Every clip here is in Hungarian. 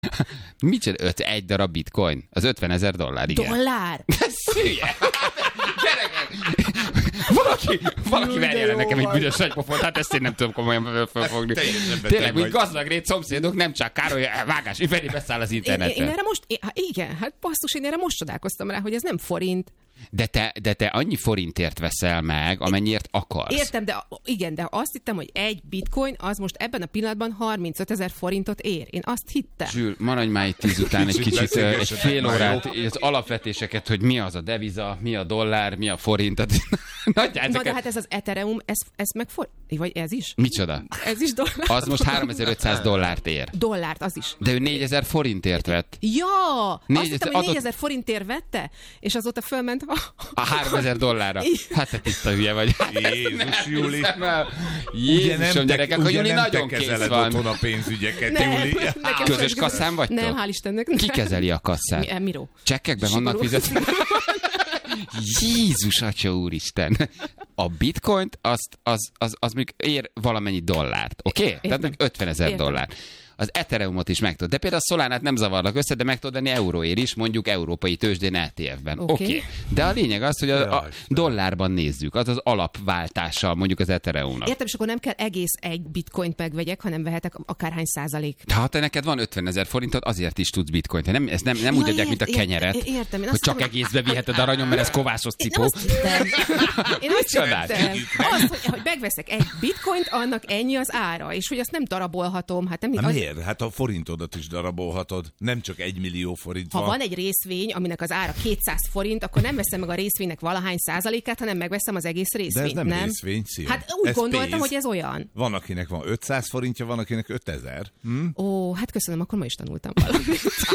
Micsoda? Egy darab bitcoin? Az $50,000, igen. Dollár? Ez hülye. Valaki verje le nekem egy büdös nagypofont, hát ezt én nem tudom komolyan felfogni. Tényleg, hogy gazdag rét szomszédok, nem csak Károly vágás, Feri beszáll az internetre. Én erre most, igen, hát basszus, én erre most csodálkoztam rá, hogy ez nem forint. De te annyi forintért veszel meg, amennyiért akarsz. Értem, de igen, de azt hittem, hogy egy bitcoin az most ebben a pillanatban 35,000 forintot ér. Én azt hittem. Zsül, maradj már itt 10 után egy kicsit, egy fél órát, az alapvetéseket, hogy mi az a deviza, mi a dollár, mi a forint. Na de hát ez az Ethereum, ez meg vagy ez is? Micsoda? Ez is dollár. Az most $3,500 ér. Dollárt, az is. De ő 4,000 forintért vett. Ja! Azt hittem, hogy 4,000 forintért vette, és azóta fölment a $3,000. Hát te tiszta hülye vagy. Jézus, Júli. Jézusom, gyerekek, hogy Júli nagyon kész van. Otthon a pénzügyeket, Júli. Közös kasszán vagytok? Nem, hál' Istennek. Ki kezeli a kasszát? Miró. Csekkekben vannak fizetve? Jézus, atya úristen! A bitcoint az még ér valamennyi dollárt, oké? Okay? Tehát meg $50,000. Az Ethereumot is meg tudod. De például a Solánát nem zavarlak össze, de meg tudod venni euróért is, mondjuk európai tőzsdén ETF-ben. Oké. De a lényeg az, hogy a dollárban nézzük. Az az alapváltása mondjuk az Ethereumnak. Értem, és akkor nem kell egész egy bitcoint megvegyek, hanem vehetek akárhány százalék. Ha te neked van 50,000 forintod, azért is tudsz bitcoint. Ezt nem úgy adják, mint a kenyeret. Értem. Hogy csak egészbe viheted aranyon, mert ez kovászos cipó. Én azt hittem. Hogy megveszek egy bitcoint, annak ennyi az ára, és hogy azt nem darabolhatom. Hát nem miért? Hát a forintodat is darabolhatod. Nem csak 1 millió forint van. Ha van egy részvény, aminek az ára 200 forint, akkor nem veszem meg a részvénynek valahány százalékát, hanem megveszem az egész részvényt. De ez nem részvény, szia. Hát úgy ez gondoltam, pénz. hogy ez olyan. Van, akinek van 500 forintja, van, akinek 5000. Ó, hát köszönöm, akkor ma is tanultam valamit.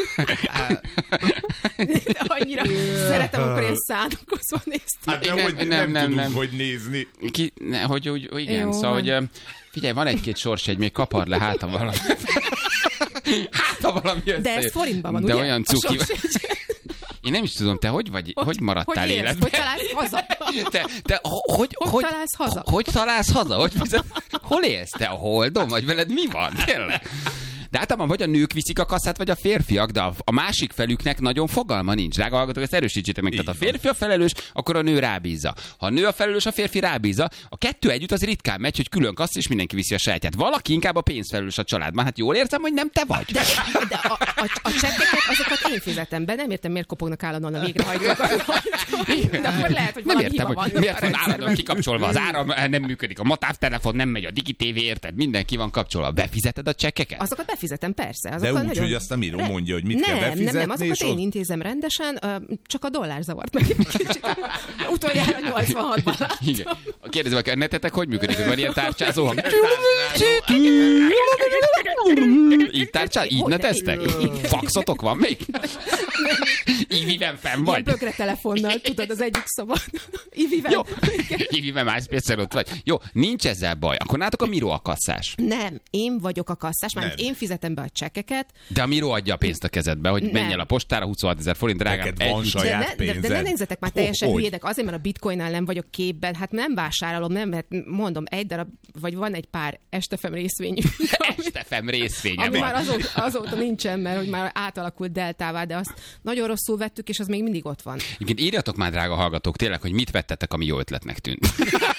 De annyira szeretem, akkor én szánakozva néztem. Hát de hogy nem tudunk, hogy nézni. Igen, jó, szóval, hogy figyelj, van egy-két sorsjegy, még kapar le hátam valami. Valami összejön. De ez forintban van, de ugye? Olyan cuki. Én nem is tudom, te hogy maradtál életben? Hogy találsz haza? Hogy találsz haza? Hogy találsz haza? Hol élsz te? A Holdon? Vagy veled mi van? Tényleg? De általában vagy a nők viszik a kasszát, vagy a férfiak, de a másik felüknek nagyon fogalma nincs. Drága hallgatók, ezt erősítsétek meg. Tehát a férfi a felelős, akkor a nő rábízza. Ha a nő a felelős, a férfi rábízza. A kettő együtt az ritkán megy, hogy külön kassz, és mindenki viszi a sajátját. Valaki inkább a pénzfelelős a családban. Hát jól érzem, hogy nem te vagy. De a csekkeket, azokat én fizetem be. Nem értem, miért kopognak állandóan a végrehajtók. De akkor lehet, hogy valami hiba van. Miért van állandóan kikapcsolva az áram, nem működik a matávtelefon, nem megy a DigiTV, érted? Mindenki van kapcsolva. Befizeted a csekkeket? Azokat befizetem, persze. De úgy, hogy azt a Miró mondja, hogy mit kell befizetni. Nem, azokat én intézem rendesen, csak a dollár zavart meg egy kicsit. Utoljára 86-ban láttam. Kérdezve, a netetek hogy működik? Van ilyen tárcsázó? Így tárcsál? Így neteztek? Faxotok van még? Iviven fenn vagy? Ilyen bögre telefonnal, tudod, az egyik szabad. Iviven. Jó, Iviven MySpace-en ott vagy. Jó, nincs ezzel baj. Akkor nálatok a Miró a kasszás. Nem, én vagyok a kasszás, mert én fizetem be a csekkeket. De a Miró adja a pénzt a kezedbe, hogy menj el a postára, 26,000 forint, drágám. Van saját pénzed. De ne nézzetek már teljesen hülyédek, azért, mert a bitcoinnál nem vagyok képben, hát nem vásárolom, nem, mert mondom, egy darab, vagy van egy pár Estefem részvény. Estefem részvénye ami van. már azóta nincsen, mert hogy már átalakult deltává, de azt nagyon rosszul vettük, és az még mindig ott van. Igen, írjatok már, drága hallgatók, tényleg, hogy mit vettetek, ami jó ötletnek tűnt.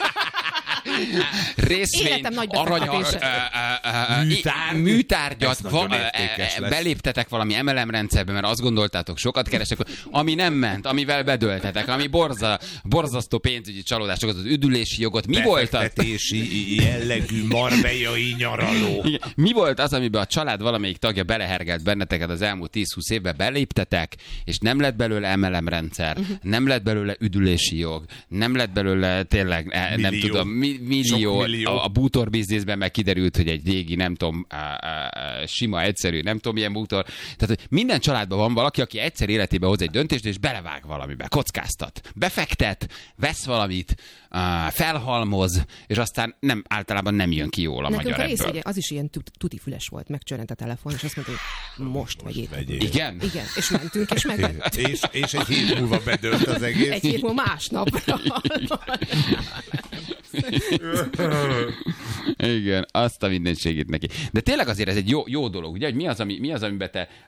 Részvény, arany, műtárgyat, beléptetek valami MLM rendszerbe, mert azt gondoltátok, sokat keresek, ami nem ment, amivel bedöltetek, ami borzasztó pénzügyi csalódás, az üdülési jogot. Mi volt az? Befektetési jellegű marbejai nyaraló. Igen. Mi volt az, amiben a család valamelyik tagja belehergelt benneteket az elmúlt 10-20 évben, beléptetek, és nem lett belőle MLM rendszer, nem lett belőle üdülési jog, nem lett belőle tényleg, nem tudom, millió. A bútor bizniszben meg kiderült, hogy egy régi, nem tudom, sima, egyszerű, nem tudom, milyen bútor. Tehát, hogy minden családban van valaki, aki egyszer életében hoz egy döntést, és belevág valamibe, kockáztat, befektet, vesz valamit, felhalmoz, és aztán általában nem jön ki jól a magyar ebből. Az is ilyen tutifüles volt, megcsörrent a telefon, és azt mondta, hogy most vegyél. Igen? Igen, és mentünk, és megvett. És egy hét múlva bedőlt az egész. Egy hét múlva másnapra. Igen, azt a mindenségét neki. De tényleg azért ez egy jó dolog, ugye, hogy mi az, amiben te